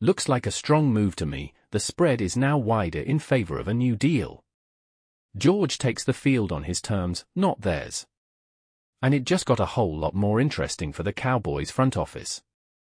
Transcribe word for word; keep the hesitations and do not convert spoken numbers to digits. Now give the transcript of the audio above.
Looks like a strong move to me. The spread is now wider in favor of a new deal. George takes the field on his terms, not theirs. And it just got a whole lot more interesting for the Cowboys front office.